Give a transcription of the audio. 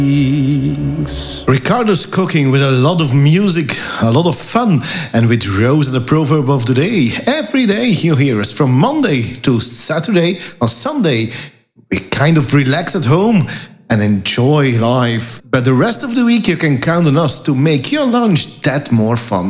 Ricardo's cooking with a lot of music, a lot of fun, and with Rose and the proverb of the day. Every day you hear us from Monday to Saturday or Sunday. We kind of relax at home and enjoy life. But the rest of the week you can count on us to make your lunch that more fun.